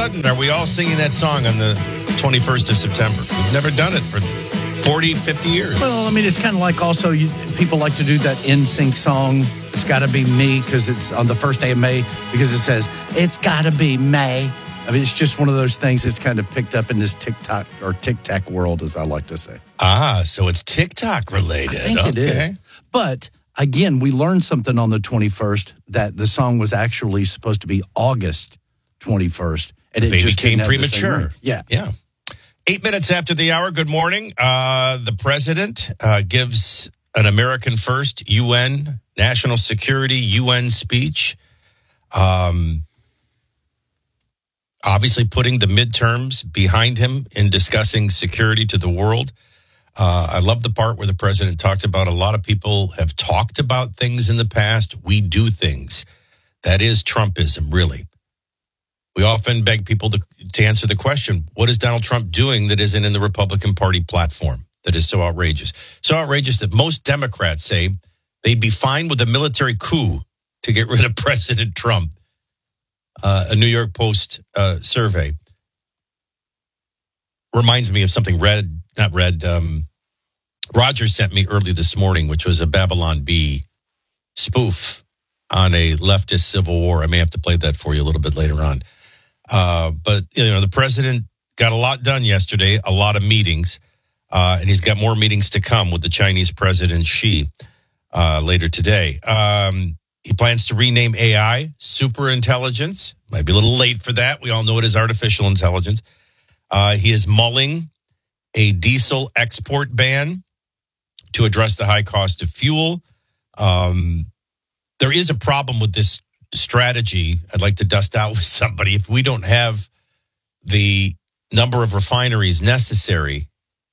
sudden are we all singing that song on the 21st of September? We've never done it for 40, 50 years. Well, I mean, it's kind of like also people like to do that NSYNC song, It's Gotta Be Me, because it's on the first day of May, because it says, it's gotta be May. I mean, it's just one of those things that's kind of picked up in this TikTok or Tic-Tac world, as I like to say. So it's TikTok related. I think it is. But again, we learned something on the 21st, that the song was actually supposed to be August 21st. And it just became premature. Yeah. 8 minutes after the hour, good morning. The president gives an American First UN National Security UN speech. Obviously putting the midterms behind him in discussing security to the world. I love the part where the president talked about a lot of people have talked about things in the past. We do things. That is Trumpism, really. We often beg people to answer the question, what is Donald Trump doing that isn't in the Republican Party platform that is so outrageous? So outrageous that most Democrats say they'd be fine with a military coup to get rid of President Trump. A New York Post survey reminds me of something Rogers sent me early this morning, which was a Babylon Bee spoof on a leftist civil war. I may have to play that for you a little bit later on. But, the president got a lot done yesterday, a lot of meetings, and he's got more meetings to come with the Chinese President Xi later today. He plans to rename AI superintelligence. Might be a little late for that. We all know it is artificial intelligence. He is mulling a diesel export ban to address the high cost of fuel. There is a problem with this strategy I'd like to dust out with somebody. If we don't have the number of refineries necessary,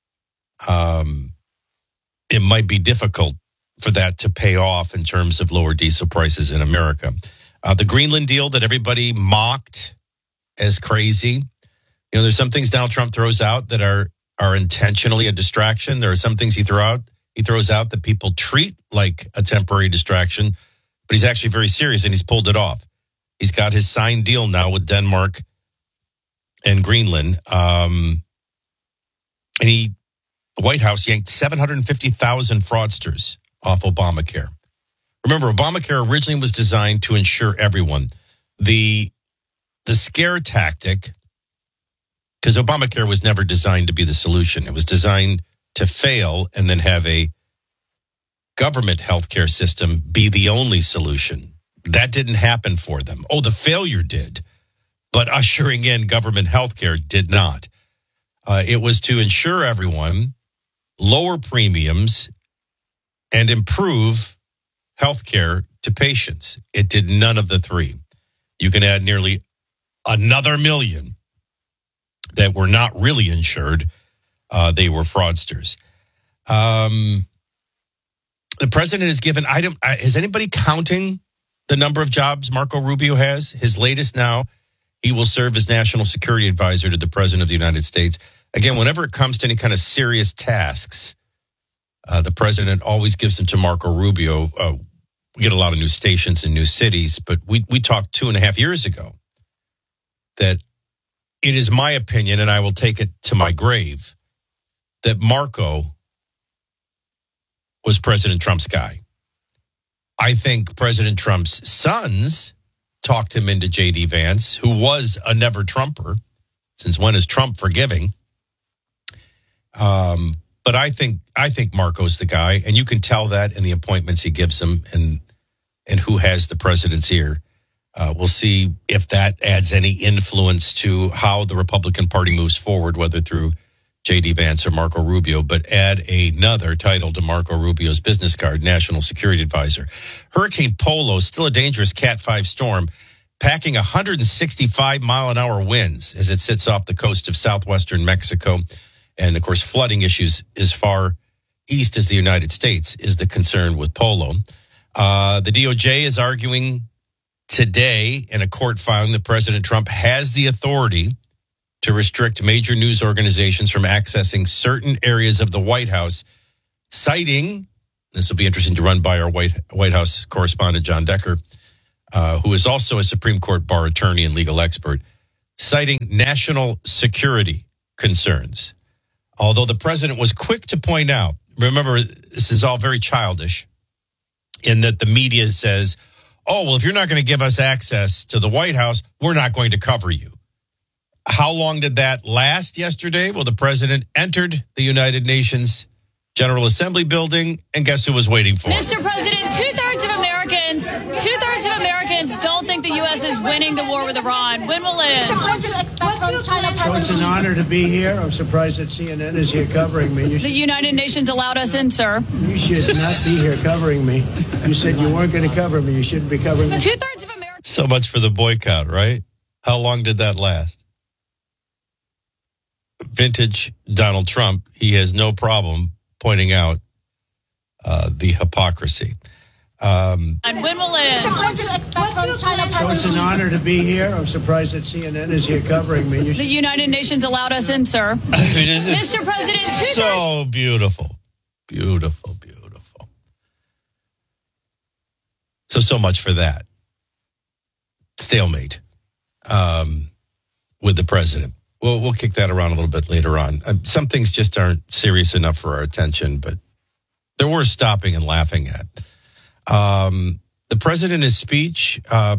it might be difficult for that to pay off in terms of lower diesel prices in America. The Greenland deal that everybody mocked as crazy. There's some things Donald Trump throws out that are intentionally a distraction. There are some things he throws out that people treat like a temporary distraction, but he's actually very serious and he's pulled it off. He's got his signed deal now with Denmark and Greenland. And the White House yanked 750,000 fraudsters off Obamacare. Remember, Obamacare originally was designed to insure everyone. The scare tactic, because Obamacare was never designed to be the solution. It was designed to fail and then have a government healthcare system be the only solution. That didn't happen for them. Oh, the failure did, but ushering in government healthcare did not. It was to insure everyone, lower premiums, and improve healthcare to patients. It did none of the three. You can add nearly another million that were not really insured. They were fraudsters. The president has given item. Is anybody counting the number of jobs Marco Rubio has? His latest now, he will serve as national security advisor to the president of the United States. Again, whenever it comes to any kind of serious tasks, the president always gives them to Marco Rubio. We get a lot of new stations in new cities, but we talked 2.5 years ago that it is my opinion, and I will take it to my grave, that Marco was President Trump's guy. I think President Trump's sons talked him into J.D. Vance, who was a never Trumper. Since when is Trump forgiving? But I think Marco's the guy, and you can tell that in the appointments he gives them and who has the president's ear. We'll see if that adds any influence to how the Republican Party moves forward, whether through J.D. Vance or Marco Rubio, but add another title to Marco Rubio's business card, National Security Advisor. Hurricane Polo, still a dangerous Cat 5 storm, packing 165-mile-an-hour winds as it sits off the coast of southwestern Mexico. And, of course, flooding issues as far east as the United States is the concern with Polo. The DOJ is arguing today in a court filing that President Trump has the authority to restrict major news organizations from accessing certain areas of the White House, citing, this will be interesting to run by our White House correspondent, John Decker, who is also a Supreme Court bar attorney and legal expert, citing national security concerns. Although the president was quick to point out, remember, this is all very childish, in that the media says, oh, well, if you're not going to give us access to the White House, we're not going to cover you. How long did that last yesterday? Well, the president entered the United Nations General Assembly building, and guess who was waiting for him? Mr. President, two-thirds of Americans don't think the U.S. is winning the war with Iran. When will it end? So it's an honor to be here. I'm surprised that CNN is here covering me. The United Nations allowed us in, sir. You should not be here covering me. You said you weren't going to cover me. You shouldn't be covering me. Two-thirds of Americans. So much for the boycott, right? How long did that last? Vintage Donald Trump, he has no problem pointing out the hypocrisy. And when will it end? So it's an honor to be here. I'm surprised that CNN is here covering me. The United Nations allowed us in, sir. Mr. President, so beautiful. Beautiful, beautiful. So much for that. Stalemate with the president. We'll kick that around a little bit later on. Some things just aren't serious enough for our attention, but they're worth stopping and laughing at. The president, in his speech, for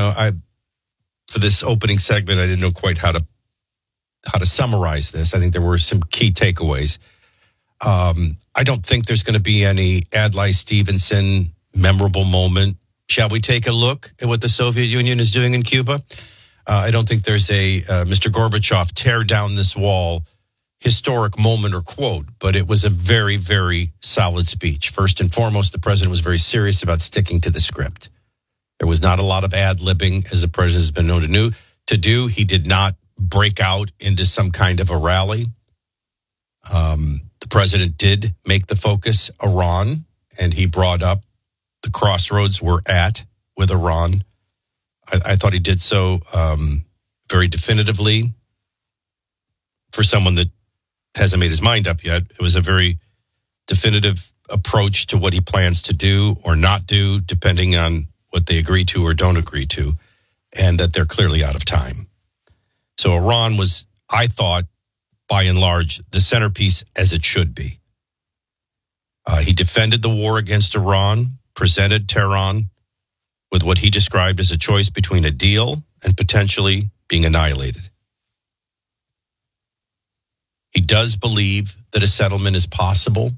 this opening segment, I didn't know quite how to summarize this. I think there were some key takeaways. I don't think there's going to be any Adlai Stevenson memorable moment. Shall we take a look at what the Soviet Union is doing in Cuba? I don't think there's a Mr. Gorbachev tear down this wall historic moment or quote, but it was a very, very solid speech. First and foremost, the president was very serious about sticking to the script. There was not a lot of ad-libbing, as the president has been known to do. He did not break out into some kind of a rally. The president did make the focus Iran, and he brought up the crossroads we're at with Iran. I thought he did so very definitively. For someone that hasn't made his mind up yet, it was a very definitive approach to what he plans to do or not do, depending on what they agree to or don't agree to, and that they're clearly out of time. So Iran was, I thought, by and large, the centerpiece as it should be. He defended the war against Iran, presented Tehran with what he described as a choice between a deal and potentially being annihilated. He does believe that a settlement is possible.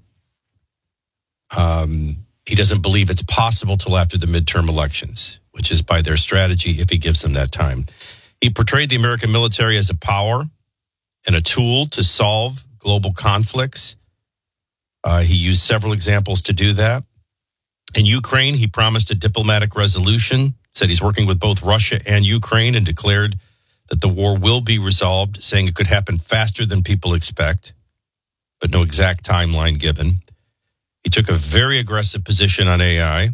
He doesn't believe it's possible till after the midterm elections, which is by their strategy if he gives them that time. He portrayed the American military as a power and a tool to solve global conflicts. He used several examples to do that. In Ukraine, he promised a diplomatic resolution, said he's working with both Russia and Ukraine, and declared that the war will be resolved, saying it could happen faster than people expect, but no exact timeline given. He took a very aggressive position on AI.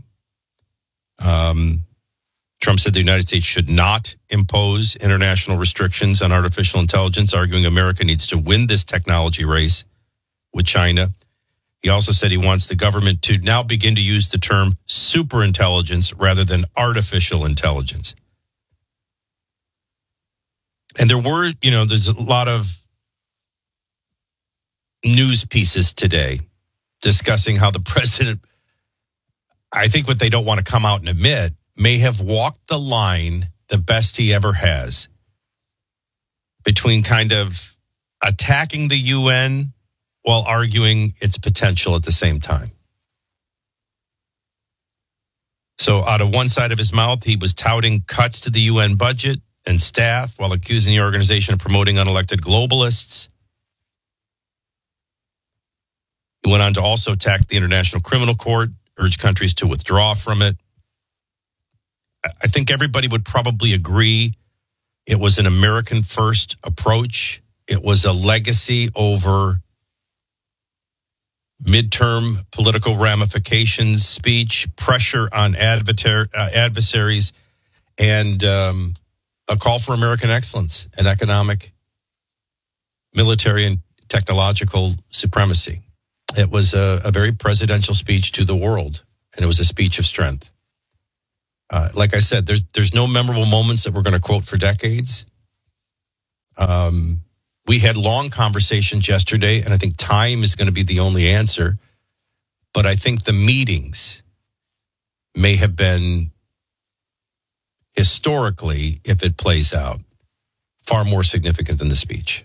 Trump said the United States should not impose international restrictions on artificial intelligence, arguing America needs to win this technology race with China. He also said he wants the government to now begin to use the term superintelligence rather than artificial intelligence. And there's a lot of news pieces today discussing how the president, I think what they don't want to come out and admit, may have walked the line the best he ever has between kind of attacking the UN while arguing its potential at the same time. So out of one side of his mouth, he was touting cuts to the UN budget and staff while accusing the organization of promoting unelected globalists. He went on to also attack the International Criminal Court, urge countries to withdraw from it. I think everybody would probably agree it was an American first approach. It was a legacy over midterm political ramifications speech, pressure on adversaries, and a call for American excellence and economic, military, and technological supremacy. It was a very presidential speech to the world, and it was a speech of strength. Like I said, there's no memorable moments that we're going to quote for decades. We had long conversations yesterday, and I think time is going to be the only answer. But I think the meetings may have been, historically, if it plays out, far more significant than the speech.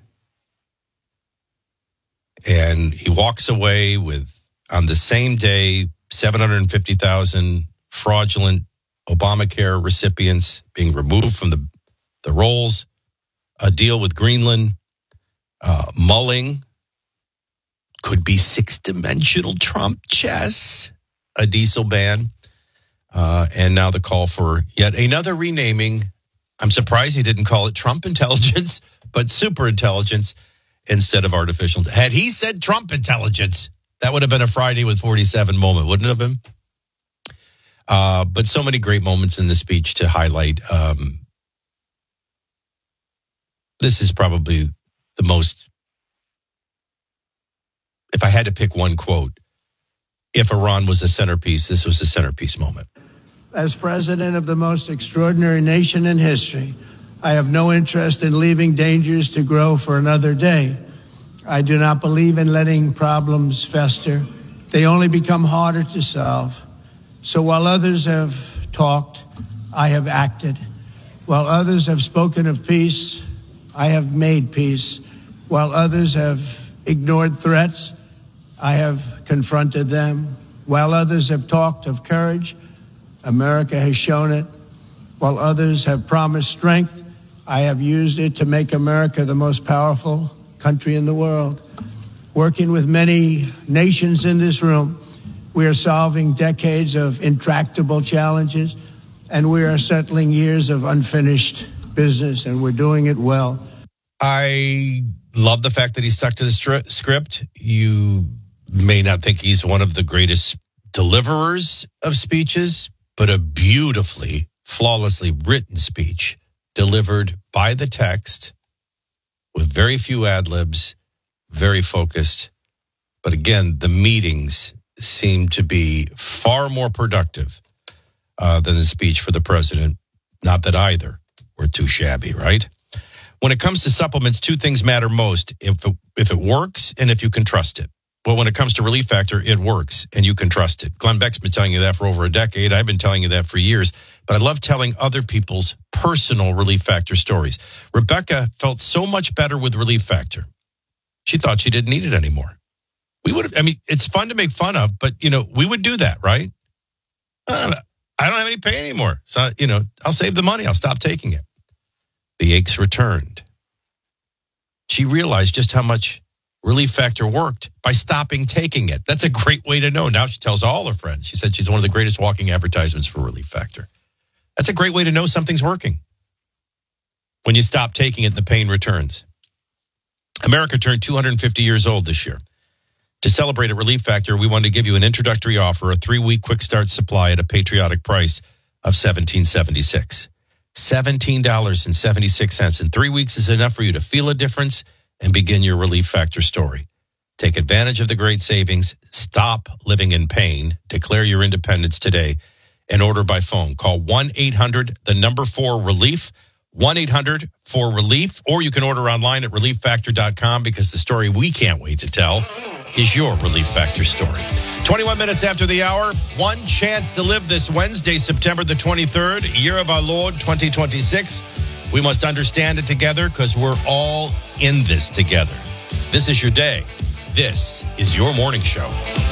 And he walks away with, on the same day, 750,000 fraudulent Obamacare recipients being removed from the rolls, a deal with Greenland, mulling, could be six-dimensional Trump chess, a diesel ban, and now the call for yet another renaming. I'm surprised he didn't call it Trump intelligence, but super intelligence instead of artificial. Had he said Trump intelligence, that would have been a Friday with 47 moment, wouldn't it have been? But so many great moments in the speech to highlight. This is probably the most, if I had to pick one quote, if Iran was a centerpiece, this was a centerpiece moment. As president of the most extraordinary nation in history, I have no interest in leaving dangers to grow for another day. I do not believe in letting problems fester. They only become harder to solve. So while others have talked, I have acted. While others have spoken of peace, I have made peace. While others have ignored threats, I have confronted them. While others have talked of courage, America has shown it. While others have promised strength, I have used it to make America the most powerful country in the world. Working with many nations in this room, we are solving decades of intractable challenges, and we are settling years of unfinished business, and we're doing it well. I love the fact that he stuck to the script. You may not think he's one of the greatest deliverers of speeches, but a beautifully, flawlessly written speech delivered by the text with very few ad-libs, very focused. But again, the meetings seem to be far more productive than the speech for the president. Not that either were too shabby, right? When it comes to supplements, two things matter most. If it works and if you can trust it. Well, when it comes to Relief Factor, it works and you can trust it. Glenn Beck's been telling you that for over a decade. I've been telling you that for years. But I love telling other people's personal Relief Factor stories. Rebecca felt so much better with Relief Factor. She thought she didn't need it anymore. We would have, I mean, it's fun to make fun of, but, we would do that, right? I don't have any pain anymore. So, I'll save the money. I'll stop taking it. The aches returned. She realized just how much Relief Factor worked by stopping taking it. That's a great way to know. Now she tells all her friends. She said she's one of the greatest walking advertisements for Relief Factor. That's a great way to know something's working. When you stop taking it, the pain returns. America turned 250 years old this year. To celebrate at Relief Factor, we wanted to give you an introductory offer, a 3-week quick start supply at a patriotic price of $17.76. $17.76. In 3 weeks is enough for you to feel a difference and begin your Relief Factor story. Take advantage of the great savings. Stop living in pain. Declare your independence today and order by phone. Call 1-800-4-RELIEF, 1-800-4-RELIEF, or you can order online at relieffactor.com because the story we can't wait to tell is your Relief Factor story. 21 minutes after the hour, one chance to live this Wednesday, September the 23rd, year of our Lord 2026. We must understand it together because we're all in this together. This is your day. This is your morning show.